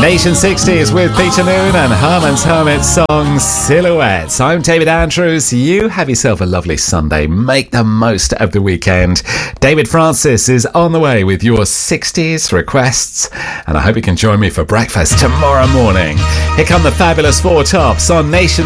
Nation 60s with Peter Noon and Herman's Hermit song Silhouettes. I'm David Andrews. You have yourself a lovely Sunday. Make the most of the weekend. David Francis is on the way with your 60s requests, and I hope you can join me for breakfast tomorrow morning. Here come the Fabulous Four Tops on Nation